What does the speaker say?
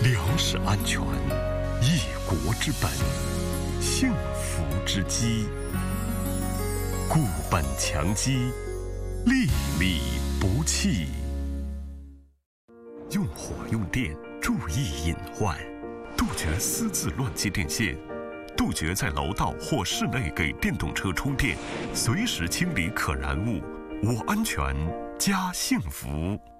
粮食安全，一国之本，幸福之基。固本强基，粒粒不弃。用火用电，注意隐患，杜绝私自乱接电线，杜绝在楼道或室内给电动车充电，随时清理可燃物。我安全加幸福。